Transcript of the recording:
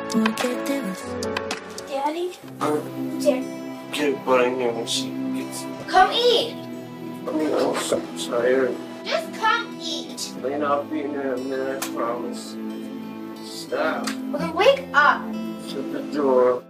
Daddy? Dad. Get butt in here when she gets. Come eat! I'm so tired. Just come eat! Lane, I'll be in there in a minute, I promise. Stop. Well, then wake up! Shut the door.